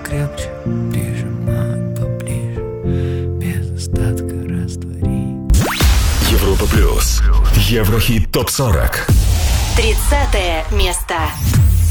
покрепче, прижимай поближе, без остатка раствори. Европа плюс. Еврохит ТОП-40. 30 место.